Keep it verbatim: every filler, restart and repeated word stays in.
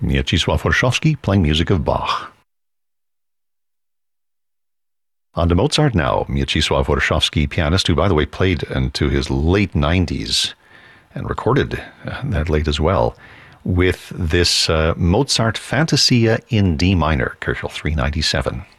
Mieczysław Warszawski playing music of Bach. On to Mozart now. Mieczysław Warszawski, pianist, who, by the way, played into his late nineties and recorded that late as well, with this uh, Mozart Fantasia in D minor, Köchel three ninety-seven.